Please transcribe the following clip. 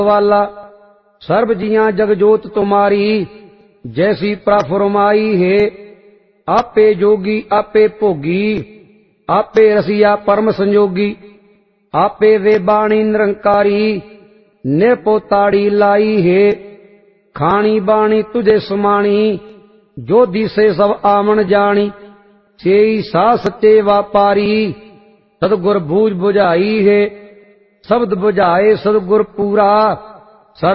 वाला। सर्व जिया जगजोत तुम्हारी, जैसी प्रफुरमाई है। आपे जोगी आपे भोगी, आपे रसिया परम संजोगी। आपे वे बाणी निरंकारी, निर्पोताड़ी लाई है। खानी बाणी तुझे समाणी, जो दिसे सब आमन जानी। सेई सा सच्चे व्यापारी, सदगुर बूझ बुझाई है। शब्द बुझाए सदगुर पूरा,